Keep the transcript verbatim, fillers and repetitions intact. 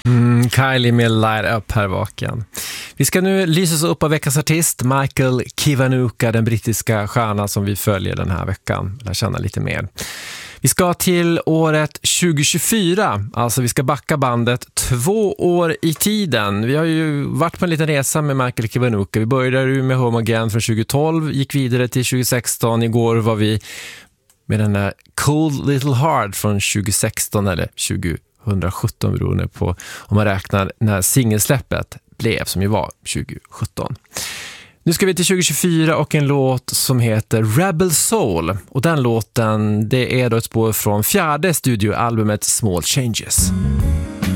Mm, Kylie med Light Up här vaken. Vi ska nu lysas upp av veckans artist, Michael Kiwanuka, den brittiska stjärna som vi följer den här veckan. Lär känna lite mer. Vi ska till året tjugo tjugofyra, alltså vi ska backa bandet två år i tiden. Vi har ju varit på en liten resa med Michael Kiwanuka. Vi började med Home Again från tjugo tolv, gick vidare till tjugo sexton. Igår var vi med den där Cold Little Heart från tjugo sexton eller tjugo sjutton beroende på om man räknar när singelsläppet blev som ju var tjugo sjutton. Nu ska vi till tjugo tjugofyra och en låt som heter Rebel Soul. Och den låten, det är då ett spår från fjärde studioalbumet Small Changes.